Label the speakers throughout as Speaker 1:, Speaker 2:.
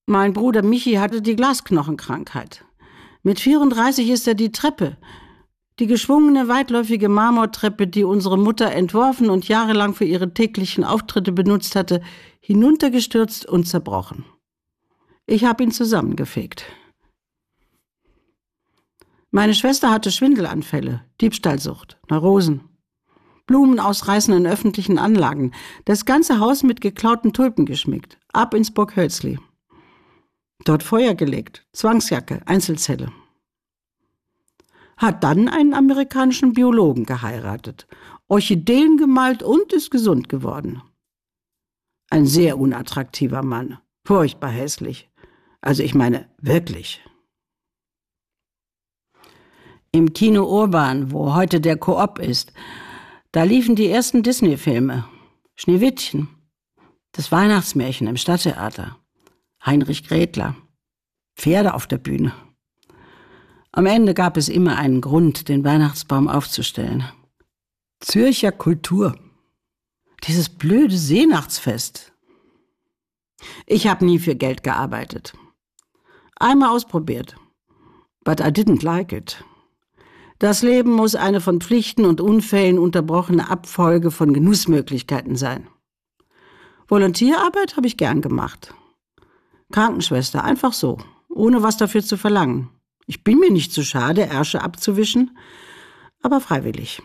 Speaker 1: Mein Bruder Michi hatte die Glasknochenkrankheit. Mit 34 ist er die Treppe, die geschwungene, weitläufige Marmortreppe, die unsere Mutter entworfen und jahrelang für ihre täglichen Auftritte benutzt hatte, hinuntergestürzt und zerbrochen. Ich habe ihn zusammengefegt. Meine Schwester hatte Schwindelanfälle, Diebstahlsucht, Neurosen, Blumen ausreißen in öffentlichen Anlagen, das ganze Haus mit geklauten Tulpen geschmückt, ab ins Burg Hölzli. Dort Feuer gelegt, Zwangsjacke, Einzelzelle. Hat dann einen amerikanischen Biologen geheiratet, Orchideen gemalt und ist gesund geworden. Ein sehr unattraktiver Mann, furchtbar hässlich. Also ich meine, wirklich. Im Kino Urban, wo heute der Coop ist, da liefen die ersten Disney-Filme. Schneewittchen, das Weihnachtsmärchen im Stadttheater, Heinrich Grätler, Pferde auf der Bühne. Am Ende gab es immer einen Grund, den Weihnachtsbaum aufzustellen. Zürcher Kultur. Dieses blöde Seenachtsfest. Ich habe nie für Geld gearbeitet. Einmal ausprobiert. But I didn't like it. Das Leben muss eine von Pflichten und Unfällen unterbrochene Abfolge von Genussmöglichkeiten sein. Volontierarbeit habe ich gern gemacht. Krankenschwester, einfach so, ohne was dafür zu verlangen. Ich bin mir nicht zu schade, Ärsche abzuwischen, aber freiwillig.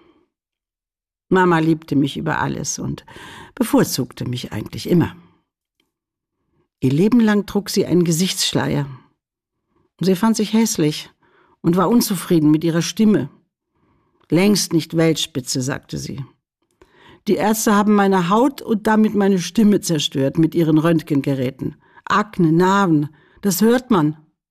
Speaker 1: Mama liebte mich über alles und bevorzugte mich eigentlich immer. Ihr Leben lang trug sie einen Gesichtsschleier. Sie fand sich hässlich und war unzufrieden mit ihrer Stimme. Längst nicht Weltspitze, sagte sie. Die Ärzte haben meine Haut und damit meine Stimme zerstört mit ihren Röntgengeräten. Akne, Narben, das hört man.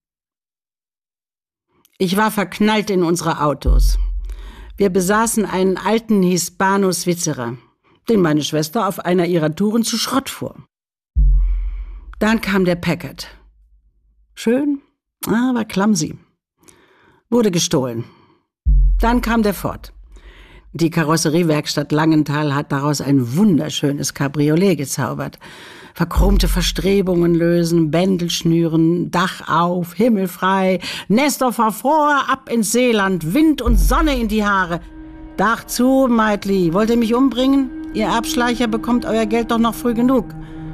Speaker 1: Ich war verknallt in unsere Autos. Wir besaßen einen alten Hispano-Switzerer, den meine Schwester auf einer ihrer Touren zu Schrott fuhr. Dann kam der Packard. Schön, aber clumsy. Wurde gestohlen. Dann kam der Ford. Die Karosseriewerkstatt Langenthal hat daraus ein wunderschönes Cabriolet gezaubert. Verchromte Verstrebungen lösen, Bändel schnüren, Dach auf, Himmel frei, Nester vor, ab ins Seeland, Wind und Sonne in die Haare. Dach zu, Meitli, wollt ihr mich umbringen? Ihr Abschleicher bekommt euer Geld doch noch früh genug.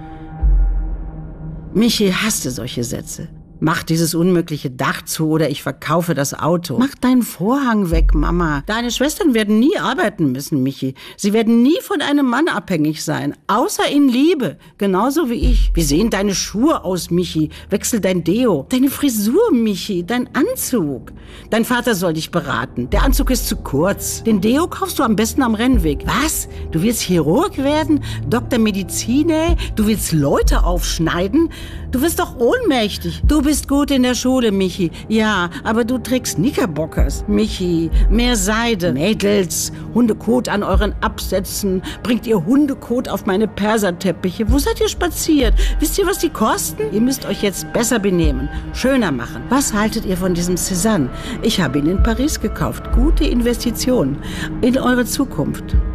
Speaker 1: Michi hasste solche Sätze. Mach dieses unmögliche Dach zu oder ich verkaufe das Auto. Mach deinen Vorhang weg, Mama. Deine Schwestern werden nie arbeiten müssen, Michi. Sie werden nie von einem Mann abhängig sein. Außer in Liebe. Genauso wie ich. Wie sehen deine Schuhe aus, Michi? Wechsel dein Deo. Deine Frisur, Michi. Dein Anzug. Dein Vater soll dich beraten. Der Anzug ist zu kurz. Den Deo kaufst du am besten am Rennweg. Was? Du willst Chirurg werden? Doktor Medizine? Du willst Leute aufschneiden? Du wirst doch ohnmächtig. Du bist gut in der Schule, Michi. Ja, aber du trägst Knickerbockers. Michi, mehr Seide. Mädels, Hundekot an euren Absätzen. Bringt ihr Hundekot auf meine Perserteppiche. Wo seid ihr spaziert? Wisst ihr, was die kosten? Ihr müsst euch jetzt besser benehmen. Schöner machen. Was haltet ihr von diesem Cézanne? Ich habe ihn in Paris gekauft. Gute Investition in eure Zukunft.